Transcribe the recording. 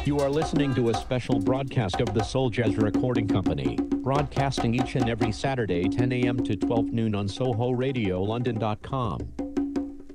You are listening to a special broadcast of the Soul Jazz Recording Company, broadcasting each and every Saturday 10 a.m. to 12 noon on SohoRadioLondon.com.